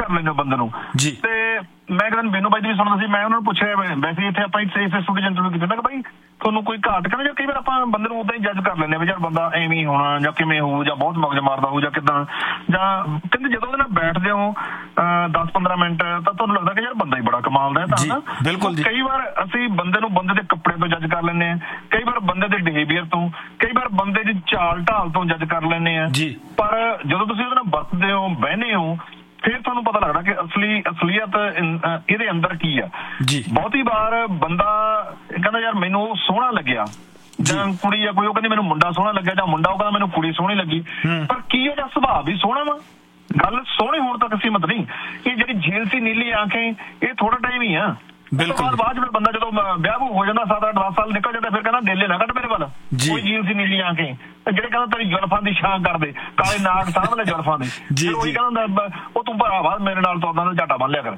ਕਰ ਲੈਂਦੇ ਹੋ ਬੰਦੇ ਨੂੰ। ਜੀ ਤੇ ਮੈਂ ਇੱਕ ਦਿਨ ਬੀਨੂ ਬਾਈ ਦੀ ਵੀ ਸੁਣਦਾ ਸੀ, ਮੈਂ ਉਹਨਾਂ ਨੂੰ ਪੁੱਛਿਆ ਵੈਸੇ ਇੱਥੇ ਆਪਾਂ ਇਸ ਸਟੂਡੀਓ ਚ ਇੰਟਰਵਿਊ ਕੀਤਾ ਕਿ ਬਾਈ ਤੁਹਾਨੂੰ ਕੋਈ ਘਾਟ ਕਹਿੰਦੇ, ਜਾਂ ਕਈ ਵਾਰ ਆਪਾਂ ਬੰਦੇ ਨੂੰ ਉਦਾਂ ਹੀ ਜੱਜ ਕਰ ਲੈਂਦੇ ਵੀ ਯਾਰ ਬੰਦਾ ਐਵੇਂ ਹੀ ਹੋਣਾ ਜਾਂ ਕਿਵੇਂ ਹੋਊ ਜਾਂ ਬਹੁਤ ਮਗਜ ਮਾਰਦਾ ਹੋਊ ਜਾਂ ਕਿੱਦਾਂ, ਜਾਂ ਕਹਿੰਦੇ ਜਦੋਂ ਉਹਦੇ ਨਾਲ ਬੈਠਦੇ ਹੋ 10-15 ਮਿੰਟ ਤਾਂ ਤੁਹਾਨੂੰ ਲੱਗਦਾ ਕਿ ਯਾਰ ਬੰਦਾ ਹੀ ਬੜਾ ਕਮਾਲ ਦਾ ਤਾਂ ਨਾ। ਬਿਲਕੁਲ ਜੀ। ਕਈ ਵਾਰ ਅਸੀਂ ਬੰਦੇ ਨੂੰ ਬੰਦੇ ਦੇ ਕੱਪੜੇ ਤੋਂ ਜੱਜ ਕਰ ਲੈਂਦੇ ਹਾਂ, ਕਈ ਵਾਰ ਬੰਦੇ ਦੇ ਬਿਹੇਵੀਅਰ ਤੋਂ, ਕਈ ਵਾਰ ਬੰਦੇ ਦੀ ਚਾਲ ਢਾਲ ਤੋਂ ਜੱਜ ਕਰ ਲੈਂਦੇ ਹਾਂ। ਪਰ ਜਦੋਂ ਤੁਸੀਂ ਉਹਦੇ ਨਾਲ ਵਰਤਦੇ ਹੋ, ਬਹਿਨੇ ਹੋ, ਫਿਰ ਤੁਹਾਨੂੰ ਪਤਾ ਲੱਗਦਾ ਕਿ ਅਸਲੀਅਤ ਇਹਦੇ ਅੰਦਰ ਕੀ ਆ। ਬਹੁਤੀ ਵਾਰ ਬੰਦਾ ਕਹਿੰਦਾ ਯਾਰ ਮੈਨੂੰ ਉਹ ਸੋਹਣਾ ਲੱਗਿਆ, ਜਾਂ ਕੁੜੀ ਜਾਂ ਕੋਈ ਉਹ ਕਹਿੰਦੀ ਮੈਨੂੰ ਮੁੰਡਾ ਸੋਹਣਾ ਲੱਗਿਆ, ਜਾਂ ਮੁੰਡਾ ਉਹ ਕਹਿੰਦਾ ਮੈਨੂੰ ਕੁੜੀ ਸੋਹਣੀ ਲੱਗੀ, ਪਰ ਕੀ ਉਹਦਾ ਸੁਭਾਅ ਵੀ ਸੋਹਣਾ ਵਾ। ਗੱਲ ਸੋਹਣੇ ਹੋਣ ਤੱਕ ਸੀਮਤ ਨਹੀਂ। ਇਹ ਜਿਹੜੀ ਝੀਲ ਸੀ ਨੀਲੀ ਆਂਖੇ, ਇਹ ਥੋੜਾ ਟਾਈਮ ਹੀ ਆ। ਬਾਅਦ ਵਿੱਚ ਬੰਦਾ ਜਦੋਂ ਵਿਆਹ ਹੋ ਜਾਂਦਾ 7-8-10 ਸਾਲ ਨਿਕਲ ਜਾਂਦਾ, ਫਿਰ ਕਹਿੰਦਾ ਡੇਲੇ ਨਾ ਕੱਢ ਮੇਰੇ ਵੱਲ, ਕੋਈ ਝੀਲ ਸੀ ਨੀਲੀ ਆਂਖੇ। ਜਿਹੜੇ ਕਹਿੰਦਾ ਤੇਰੀ ਜ਼ੁਲਫਾਂ ਦੀ ਛਾਂ ਕਰਦੇ, ਕਾਲੇ ਨਾਗ ਸਾਹਮਣੇ ਜ਼ੁਲਫਾਂ ਦੇ, ਉਹੀ ਕਹਿੰਦਾ ਉਹ ਤੂੰ ਭਰਾਵਾ ਮੇਰੇ ਨਾਲ ਤੋਂ ਉਹਨਾਂ ਝਾਟਾ ਬੰਨ ਲਿਆ ਕਰ।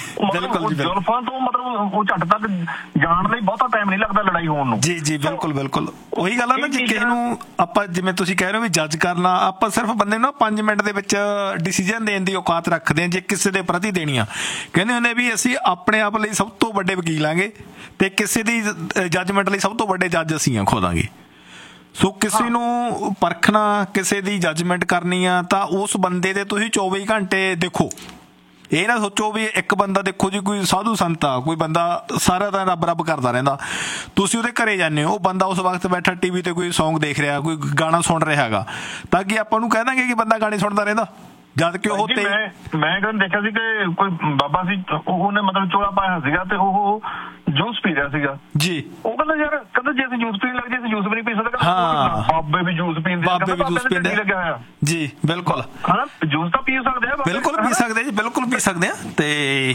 ਜ਼ੁਲਫਾਂ ਤੋਂ ਮਤਲਬ ਉਹ ਝੱਟ ਤੱਕ ਜਾਣ ਲਈ ਬਹੁਤਾ ਟਾਈਮ ਨਹੀਂ ਲੱਗਦਾ ਲੜਾਈ ਹੋਣ ਨੂੰ। ਜੀ ਬਿਲਕੁਲ ਉਹੀ ਗੱਲ ਆ ਨਾ ਜੀ। ਕਿਸੇ ਨੂੰ ਆਪਾਂ ਜਿਵੇਂ ਤੁਸੀਂ ਕਹਿ ਰਹੇ ਹੋ ਵੀ ਜੱਜ ਕਰਨਾ, ਆਪਾਂ ਸਿਰਫ ਬੰਦੇ ਨੂੰ 5 ਮਿੰਟ ਦੇ ਵਿੱਚ ਡਿਸੀਜਨ ਦੇਣ ਦੀ ਔਕਾਤ ਰੱਖਦੇ ਹਾਂ ਜੇ ਕਿਸੇ ਦੇ ਪ੍ਰਤੀ ਦੇਣੀ ਆ। ਕਹਿੰਦੇ ਹੁੰਦੇ ਵੀ ਅਸੀਂ ਆਪਣੇ ਆਪ ਲਈ ਸਭ ਤੋਂ ਵੱਡੇ ਵਕੀਲ ਆਂਗੇ ਤੇ ਕਿਸੇ ਦੀ ਜੱਜਮੈਂਟ ਲਈ ਸਭ ਤੋਂ ਵੱਡੇ ਜੱਜ ਅਸੀਂ ਆ ਖੁਦਾਂਗੇ। ਸੋ ਕਿਸੇ ਨੂੰ ਪਰਖਣਾ, ਕਿਸੇ ਦੀ ਜੱਜਮੈਂਟ ਕਰਨੀ ਆ ਤਾਂ ਉਸ ਬੰਦੇ ਦੇ ਤੁਸੀਂ 24 ਘੰਟੇ ਦੇਖੋ। ਇਹ ਨਾ ਸੋਚੋ ਵੀ ਇੱਕ ਬੰਦਾ ਦੇਖੋ ਜੀ, ਕੋਈ ਸਾਧੂ ਸੰਤ ਆ, ਕੋਈ ਬੰਦਾ ਸਾਰਾ ਦਿਨ ਰੱਬ ਕਰਦਾ ਰਹਿੰਦਾ, ਤੁਸੀਂ ਉਹਦੇ ਘਰੇ ਜਾਂਦੇ ਹੋ, ਉਹ ਬੰਦਾ ਉਸ ਵਕਤ ਬੈਠਾ ਟੀਵੀ ਤੇ ਕੋਈ ਸੌਂਗ ਦੇਖ ਰਿਹਾ, ਕੋਈ ਗਾਣਾ ਸੁਣ ਰਿਹਾ ਹੈਗਾ, ਤਾਂ ਕਿ ਆਪਾਂ ਨੂੰ ਕਹਿ ਦਾਂਗੇ ਕਿ ਬੰਦਾ ਗਾਣੇ ਸੁਣਦਾ ਰਹਿੰਦਾ, ਜਦ ਕਿ ਉਹ ਤੇ ਮੈਂ ਕਦੇ ਦੇਖਿਆ ਸੀ ਕਿ ਕੋਈ ਬਾਬਾ ਸੀ, ਉਹਨੇ ਮਤਲਬ ਚੋਲਾ ਪਾਇਆ ਸੀਗਾ ਤੇ ਉਹ ਜੂਸ ਪੀ ਰਿਹਾ ਸੀਗਾ ਜੀ। ਉਹ ਕਹਿੰਦਾ ਯਾਰ ਕਹਿੰਦਾ ਜੇ ਅਸੀਂ ਜੂਸ ਪੀਣ ਲੱਗ ਜੇ ਅਸੀਂ ਜੂਸ ਵੀ ਨਹੀਂ ਪੀ ਸਕਦੇ। ਬਾਬੇ ਵੀ ਜੂਸ ਪੀਂਦੇ, ਬਾਬੇ ਵੀ ਜੂਸ ਪੀਂਦੇ ਲੱਗਿਆ ਹੋਇਆ ਜੀ। ਬਿਲਕੁਲ ਹਨਾ, ਜੂਸ ਤਾਂ ਪੀ ਸਕਦੇ ਆ, ਬਿਲਕੁਲ ਪੀ ਸਕਦੇ ਜੀ, ਬਿਲਕੁਲ ਪੀ ਸਕਦੇ ਆ। ਤੇ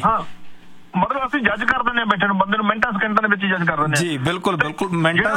ਮਤਲਬ ਅਸੀਂ ਜੱਜ ਕਰ ਦਿੰਦੇ ਹਾਂ ਬੈਠੇ ਨੂੰ, ਬੰਦੇ ਨੂੰ ਮਿੰਟਾਂ ਸਕਿੰਟਾਂ ਦੇ ਵਿੱਚ ਜੱਜ ਕਰ ਦਿੰਦੇ ਜੀ। ਬਿਲਕੁਲ ਮਿੰਟਾਂ।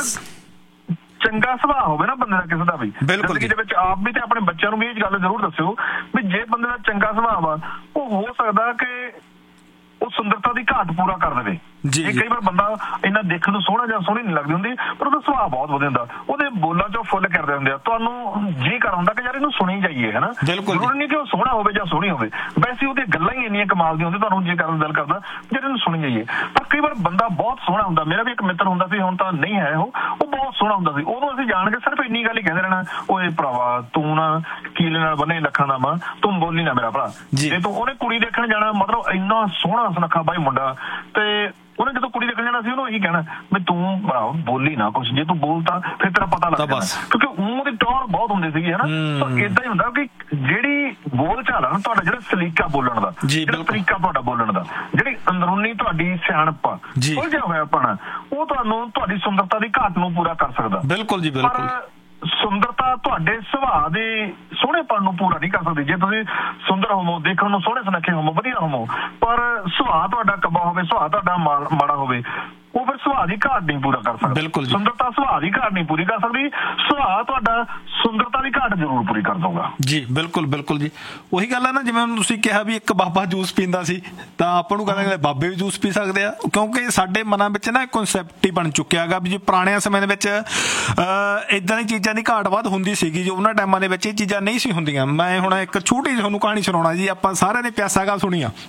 ਚੰਗਾ ਸੁਭਾਅ ਹੋਵੇ ਨਾ ਬੰਦੇ ਦਾ ਕਿਸੇ ਦਾ ਵੀ, ਜ਼ਿੰਦਗੀ ਦੇ ਵਿੱਚ ਆਪ ਵੀ ਤੇ ਆਪਣੇ ਬੱਚਿਆਂ ਨੂੰ ਵੀ ਇਹ ਗੱਲ ਜ਼ਰੂਰ ਦੱਸਿਓ ਵੀ ਜੇ ਬੰਦੇ ਦਾ ਚੰਗਾ ਸੁਭਾਅ ਵਾ, ਉਹ ਹੋ ਸਕਦਾ ਕਿ ਉਹ ਸੁੰਦਰਤਾ ਦੀ ਘਾਟ ਪੂਰਾ ਕਰ ਦੇਵੇ। ਕਈ ਵਾਰ ਬੰਦਾ ਇੰਨਾ ਦੇਖਣ ਨੂੰ ਸੋਹਣਾ ਜਾਂ ਸੋਹਣੀ ਨਹੀਂ ਲੱਗਦੀ ਹੁੰਦੀ, ਪਰ ਉਹਦਾ ਸੁਭਾਅ ਬਹੁਤ ਵਧੀਆ ਹੁੰਦਾ, ਉਹਦੇ ਬੋਲਾਂ ਚੋਂ ਫੁੱਲ ਕਰਦੇ ਹੁੰਦੇ ਆ, ਤੁਹਾਨੂੰ ਜੀ ਕਰ ਹੁੰਦਾ ਕਿ ਯਾਰ ਇਹਨੂੰ ਸੁਣੀ ਜਾਈਏ। ਹਨਾ, ਜ਼ਰੂਰੀ ਨਹੀਂ ਕਿ ਉਹ ਸੋਹਣਾ ਹੋਵੇ ਜਾਂ ਸੋਹਣੀ ਹੋਵੇ, ਵੈਸੇ ਉਹਦੀਆਂ ਗੱਲਾਂ ਹੀ ਇੰਨੀਆਂ ਕਮਾਲ ਦੀਆਂ ਹੁੰਦੀਆਂ, ਤੁਹਾਨੂੰ ਜੀ ਕਰਨ ਦਿਲ ਕਰਦਾ ਜੇ ਇਹਨੂੰ ਸੁਣੀ ਜਾਈਏ। ਪਰ ਕਈ ਵਾਰ ਬੰਦਾ ਬਹੁਤ ਸੋਹਣਾ ਹੁੰਦਾ, ਮੇਰਾ ਵੀ ਇੱਕ ਮਿੱਤਰ ਹੁੰਦਾ ਸੀ, ਹੁਣ ਤਾਂ ਨਹੀਂ ਹੈ ਉਹ ਬਹੁਤ ਸੋਹਣਾ ਹੁੰਦਾ ਸੀ। ਉਦੋਂ ਅਸੀਂ ਜਾਣ ਕੇ ਸਿਰਫ ਇੰਨੀ ਗੱਲ ਹੀ ਕਹਿੰਦੇ ਰਹਿਣਾ, ਓਏ ਭਰਾਵਾ ਤੂੰ ਨਾ ਕੀਲੇ ਨਾਲ ਬੰਨੇ ਲੱਖਾਂ ਦਾ ਮਾਂ, ਤੂੰ ਬੋਲੀ ਨਾ ਮੇਰਾ ਭਰਾ। ਜੇ ਤੂੰ ਉਹਨੇ ਕੁੜੀ ਦੇਖਣ ਜਾਣਾ, ਮਤਲਬ ਇੰਨਾ ਸੋਹਣਾ ਸੁਨੱਖਾ ਬਾਈ ਮੁੰਡਾ, ਤੇ ਉਹਨੇ ਜਦੋਂ ਕੁੜੀ ਦੇਖਣ ਜਾਣਾ ਸੀ ਉਹਨੂੰ ਇਹੀ ਕਹਿਣਾ ਵੀ ਤੂੰ ਭਰਾ ਬੋਲੀ ਨਾ ਕੁਛ, ਜੇ ਤੂੰ ਬੋਲਤਾ ਫਿਰ ਤੇਰਾ ਪਤਾ ਲੱਗ ਜਾਣਾ, ਕਿਉਂਕਿ ਉਹਦੀ ਟੌਰ ਬਹੁਤ ਹੁੰਦੀ ਸੀਗੀ। ਹਨਾ, ਏਦਾਂ ਹੀ ਹੁੰਦਾ ਕਿ ਜਿਹੜੀ ਬੋਲ ਚਾਲ ਆ ਤੁਹਾਡਾ, ਜਿਹੜਾ ਸਲੀਕਾ ਬੋਲਣ ਦਾ, ਜਿਹੜਾ ਤਰੀਕਾ ਤੁਹਾਡਾ ਬੋਲਣ ਦਾ, ਜਿਹੜੀ ਅੰਦਰੂਨੀ ਤੁਹਾਡੀ ਸਿਆਣਪ ਉਲਝਿਆ ਹੋਇਆ ਆਪਣਾ, ਉਹ ਤੁਹਾਨੂੰ ਤੁਹਾਡੀ ਸੁੰਦਰਤਾ ਦੀ ਘਾਟ ਨੂੰ ਪੂਰਾ ਕਰ ਸਕਦਾ। ਬਿਲਕੁਲ ਜੀ ਬਿਲਕੁਲ। ਸੁੰਦਰਤਾ ਤੁਹਾਡੇ ਸੁਭਾਅ ਦੇ ਸੋਹਣੇਪਣ ਨੂੰ ਪੂਰਾ ਨਹੀਂ ਕਰ ਸਕਦੀ। ਜੇ ਤੁਸੀਂ ਸੁੰਦਰ ਹੋਵੋ, ਦੇਖਣ ਨੂੰ ਸੋਹਣੇ ਸੁਨੱਖੇ ਹੋਵੋ, ਵਧੀਆ ਹੋਵੋ, ਪਰ ਸੁਭਾਅ ਤੁਹਾਡਾ ਕੱਬਾ ਹੋਵੇ, ਸੁਭਾਅ ਤੁਹਾਡਾ ਮਾੜਾ ਹੋਵੇ, ਉਹ ਫਿਰ ਸੁਭਾਅ ਦੀ ਘਾਟ ਨਹੀਂ ਪੂਰਾ ਕਰ ਸਕਦਾ। ਬਿਲਕੁਲ, ਸੁੰਦਰਤਾ ਸੁਭਾਅ ਦੀ ਘਾਟ ਨਹੀਂ ਪੂਰੀ ਕਰ ਸਕਦੀ, ਸੁਭਾਅ ਤੁਹਾਡਾ ਸੁੰਦਰਤਾ ਦੀ ਘਾਟ ਜ਼ਰੂਰ ਪੂਰੀ ਕਰ ਦਊਗਾ ਜੀ। ਬਿਲਕੁਲ ਜੀ। ਉਹੀ ਗੱਲ ਹੈ ਨਾ, ਜਿਵੇਂ ਤੁਸੀਂ ਕਿਹਾ ਵੀ ਇੱਕ ਬਾਬਾ ਜੂਸ ਪੀਂਦਾ ਸੀ, ਤਾਂ ਆਪਾਂ ਨੂੰ ਕਹਿੰਦੇ ਬਾਬੇ ਵੀ ਜੂਸ ਪੀ ਸਕਦੇ ਆ, ਕਿਉਂਕਿ ਸਾਡੇ ਮਨਾਂ ਵਿੱਚ ਨਾ ਕਨਸੈਪਟ ਹੀ ਬਣ ਚੁੱਕਿਆ ਹੈਗਾ ਵੀ ਜੀ ਪੁਰਾਣਿਆਂ ਸਮੇਂ ਦੇ ਵਿੱਚ ਇੱਦਾਂ ਦੀ ਚੀਜ਼ਾਂ ਦੀ ਘਾਟ ਵੱਧ ਹੁੰਦੀ ਸੀਗੀ, ਜੋ ਉਹਨਾਂ ਟਾਈਮਾਂ ਦੇ ਵਿੱਚ ਇਹ ਚੀਜ਼ਾਂ ਨਹੀਂ ਸੀ ਹੁੰਦੀਆਂ। ਮੈਂ ਹੁਣ ਇੱਕ ਛੋਟੀ ਜਿਹੀ ਤੁਹਾਨੂੰ ਕਹਾਣੀ ਸੁਣਾਉਣਾ ਜੀ। ਆਪਾਂ ਸਾਰਿਆਂ ਨੇ ਪਿਆਸਾ ਗਾ ਸੁਣੀ ਆ,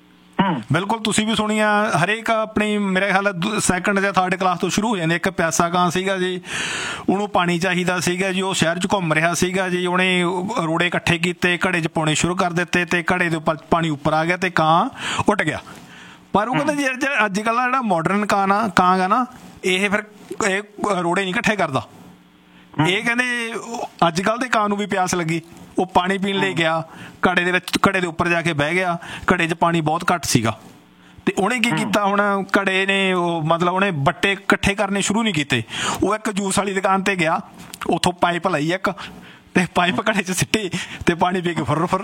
ਬਿਲਕੁਲ ਤੁਸੀਂ ਵੀ ਸੁਣੀ ਆ, ਹਰੇਕ ਆਪਣੀ ਮੇਰੇ ਖਿਆਲ 2nd ਜਾਂ 3rd ਕਲਾਸ ਤੋਂ ਸ਼ੁਰੂ ਹੋ ਜਾਂਦੇ। ਇੱਕ ਪਿਆਸਾ ਕਾਂ ਸੀਗਾ ਜੀ, ਉਹਨੂੰ ਪਾਣੀ ਚਾਹੀਦਾ ਸੀਗਾ ਜੀ, ਉਹ ਸ਼ਹਿਰ 'ਚ ਘੁੰਮ ਰਿਹਾ ਸੀਗਾ ਜੀ, ਉਹਨੇ ਰੋੜੇ ਇਕੱਠੇ ਕੀਤੇ, ਘੜੇ 'ਚ ਪਾਉਣੇ ਸ਼ੁਰੂ ਕਰ ਦਿੱਤੇ ਤੇ ਘੜੇ ਦੇ ਉੱਪਰ ਪਾਣੀ ਉੱਪਰ ਆ ਗਿਆ ਤੇ ਕਾਂ ਉੱਡ ਗਿਆ। ਪਰ ਉਹ ਕਹਿੰਦੇ ਜੀ ਅੱਜ ਕੱਲ੍ਹ ਦਾ ਜਿਹੜਾ ਮਾਡਰਨ ਕਾਂ ਗਾ ਨਾ, ਇਹ ਫਿਰ ਇਹ ਰੋੜੇ ਨਹੀਂ ਇਕੱਠੇ ਕਰਦਾ। ਇਹ ਕਹਿੰਦੇ ਅੱਜ ਕੱਲ੍ਹ ਦੇ ਕਾਂ ਨੂੰ ਵੀ ਪਿਆਸ ਲੱਗੀ, ਉਹ ਪਾਣੀ ਪੀਣ ਲਈ ਗਿਆ, ਘੜੇ ਦੇ ਵਿੱਚ, ਘੜੇ ਦੇ ਉੱਪਰ ਜਾ ਕੇ ਬਹਿ ਗਿਆ, ਘੜੇ 'ਚ ਪਾਣੀ ਬਹੁਤ ਘੱਟ ਸੀਗਾ, ਤੇ ਉਹਨੇ ਕੀ ਕੀਤਾ, ਹੁਣ ਘੜੇ ਨੇ ਉਹ ਮਤਲਬ ਉਹਨੇ ਬੱਟੇ ਇਕੱਠੇ ਕਰਨੇ ਸ਼ੁਰੂ ਨਹੀਂ ਕੀਤੇ। ਉਹ ਇੱਕ ਜੂਸ ਵਾਲੀ ਦੁਕਾਨ ਤੇ ਗਿਆ, ਉੱਥੋਂ ਪਾਈਪ ਲਈ ਇੱਕ, ਤੇ ਪਾਈਪ ਘੜੇ 'ਚ ਸਿੱਟੀ ਤੇ ਪਾਣੀ ਪੀ ਕੇ ਫੁਰ।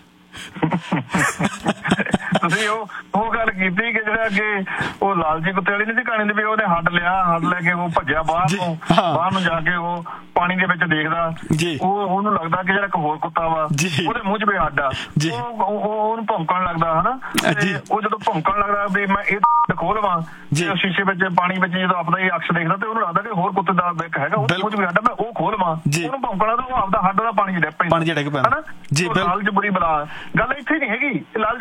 ਤੁਸੀਂ ਉਹ ਗੱਲ ਕੀਤੀ ਕਿ ਜਿਹੜਾ ਅੱਗੇ ਉਹ ਲਾਲਚੀ ਕੁੱਤੇ ਵਾਲੀ ਨਹੀਂ ਸੀ ਕਹਾਣੀ ਦੀ, ਵੀ ਉਹਨੇ ਹੱਡ ਲਿਆ, ਹੱਡ ਲੈ ਕੇ ਉਹ ਭੱਜਿਆ ਬਾਹਰ ਨੂੰ ਜਾ ਕੇ ਉਹ ਪਾਣੀ ਦੇ ਵਿੱਚ ਦੇਖਦਾ, ਉਹਨੂੰ ਲੱਗਦਾ ਕਿ ਜਿਹੜਾ ਇੱਕ ਹੋਰ ਕੁੱਤਾ ਵਾ ਉਹਦੇ ਮੂੰਹ 'ਚ ਵੀ ਹੱਡ ਆ, ਉਹਨੂੰ ਭੌਂਕਣ ਲੱਗਦਾ। ਹਨਾ, ਤੇ ਉਹ ਜਦੋਂ ਭੌਂਕਣ ਲੱਗਦਾ ਵੀ ਮੈਂ ਇਹ ਖੋਲ ਲਵਾਂ, ਸ਼ੀਸ਼ੇ ਵਿੱਚ ਪਾਣੀ ਵਿੱਚ ਜਦੋਂ ਆਪਦਾ ਹੀ ਅਕਸ਼ ਦੇਖਦਾ ਤੇ ਉਹਨੂੰ ਲੱਗਦਾ ਕਿ ਹੋਰ ਕੁੱਤੇ ਦਾ ਇੱਕ ਹੈਗਾ, ਉਹਦੇ ਮੂੰਹ 'ਚ ਵੀ ਹੱਡ ਆ, ਮੈਂ ਉਹ ਖੋਲ ਲਵਾਂ, ਉਹਨੂੰ ਭੌਂਕਣ ਲੱਗਦਾ, ਉਹ ਆਪਦਾ ਹੱਡ ਦਾ ਪਾਣੀ 'ਚ ਡਿੱਗ ਪੈਂਦਾ। ਹਨਾ, ਲਾਲਚ ਬੁਰੀ ਬਲਾ। ਗੱਲ ਇੱਥੇ ਨਹੀਂ ਹੈਗੀ, ਲਾਲਚ